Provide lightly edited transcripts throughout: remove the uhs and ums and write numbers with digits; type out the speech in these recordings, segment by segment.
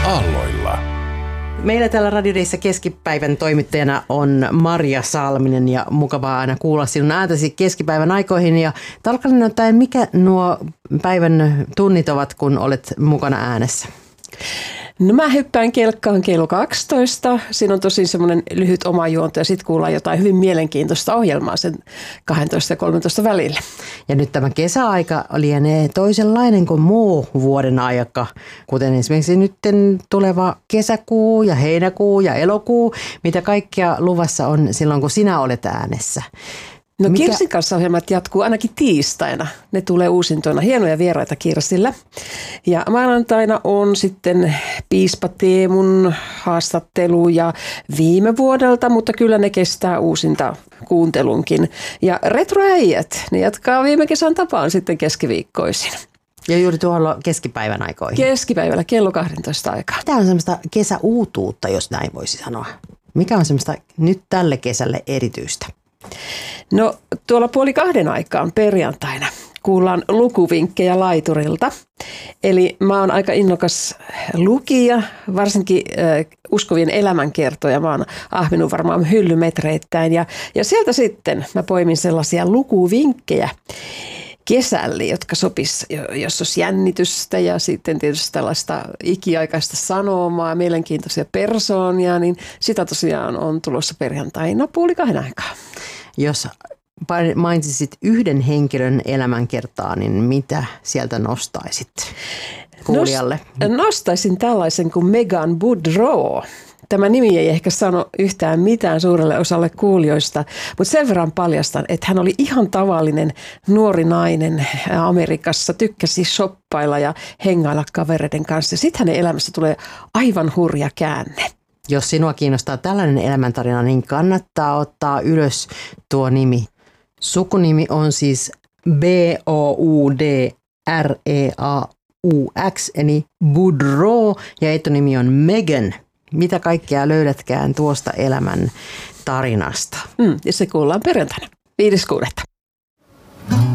aalloilla. Meillä täällä Radio Dayssä keskipäivän toimittajana on Marja Salminen ja mukavaa aina kuulla sinun ääntäsi keskipäivän aikoihin. Ja tarkalleen ottaen, mikä nuo päivän tunnit ovat, kun olet mukana äänessä? No mä hyppään kelkkaan kello 12. Siinä on tosi semmoinen lyhyt omajuonto ja sitten kuullaan jotain hyvin mielenkiintoista ohjelmaa sen 12 ja 13 välillä. Ja nyt tämä kesäaika lienee toisenlainen kuin muu vuoden aika, kuten esimerkiksi nyt tuleva kesäkuu ja heinäkuu ja elokuu, mitä kaikkea luvassa on silloin, kun sinä olet äänessä. No Kirsin kanssa ohjelmat jatkuu ainakin tiistaina. Ne tulee uusintoina. Hienoja vieraita Kirsillä. Ja maanantaina on sitten piispa Teemun haastattelu ja viime vuodelta, mutta kyllä ne kestää uusinta kuuntelunkin. Ja retroäijät, ne jatkaa viime kesän tapaan sitten keskiviikkoisin. Ja juuri tuolla keskipäivän aikoihin. Keskipäivällä kello 12 aikaa. Tämä on semmoista kesäuutuutta, jos näin voisi sanoa. Mikä on semmoista nyt tälle kesälle erityistä? No tuolla 1:30 aikaan perjantaina kuullaan lukuvinkkejä laiturilta. Eli mä oon aika innokas lukija, varsinkin uskovien elämänkertoja. Mä oon ahminut varmaan hyllymetreittäin ja sieltä sitten mä poimin sellaisia lukuvinkkejä kesälle, jotka sopis, jos olisi jännitystä ja sitten tietysti tällaista ikiaikaista sanomaa, mielenkiintoisia persoonia, niin sitä tosiaan on tulossa perjantaina 1:30 aikaa. Jos mainitsisit yhden henkilön elämänkertaa, niin mitä sieltä nostaisit kuulijalle? Nostaisin tällaisen kuin Megan Boudreau. Tämä nimi ei ehkä sano yhtään mitään suurelle osalle kuulijoista, mutta sen verran paljastan, että hän oli ihan tavallinen nuori nainen Amerikassa, tykkäsi shoppailla ja hengailla kavereiden kanssa. Sitten hänen elämästä tulee aivan hurja käänne. Jos sinua kiinnostaa tällainen elämäntarina, niin kannattaa ottaa ylös tuo nimi. Sukunimi on siis Boudreaux, eli Boudreau, ja etunimi on Megan. Mitä kaikkea löydätkään tuosta elämän tarinasta? Ja se kuullaan perjantaina 5.6.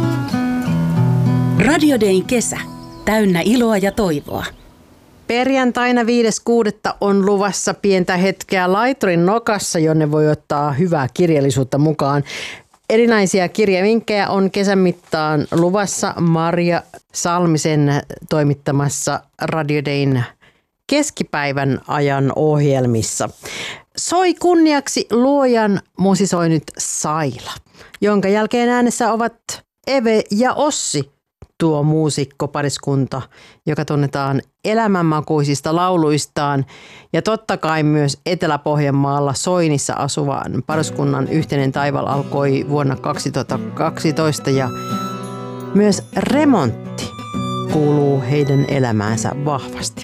Radio Dayn kesä. Täynnä iloa ja toivoa. Perjantaina 5.6. on luvassa pientä hetkeä laiturin nokassa, jonne voi ottaa hyvää kirjallisuutta mukaan. Erinäisiä kirjavinkkejä on kesän mittaan luvassa Marja Salmisen toimittamassa Radio Dayn keskipäivän ajan ohjelmissa. Soi kunniaksi luojan musisoinut Saila, jonka jälkeen äänessä ovat Eve ja Ossi, tuo muusikkopariskunta, joka tunnetaan elämänmakuisista lauluistaan, ja totta kai myös Etelä-Pohjanmaalla Soinissa asuvan pariskunnan yhteinen taival alkoi vuonna 2012 ja myös remontti kuuluu heidän elämäänsä vahvasti.